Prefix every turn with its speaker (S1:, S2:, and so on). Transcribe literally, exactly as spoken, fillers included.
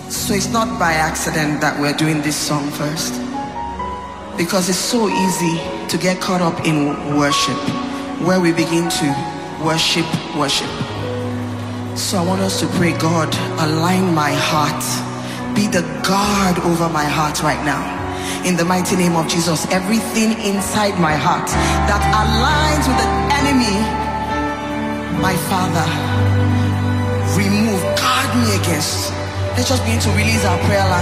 S1: So it's not by accident that we're doing this song first, because it's so easy to get caught up in worship, where we begin to worship, worship. So I want us to pray, God, align my heart. Be the guard over my heart right now. In the mighty name of Jesus, everything inside my heart that aligns with the enemy, my Father, remove, guard me against. Let's just begin to release our prayer language.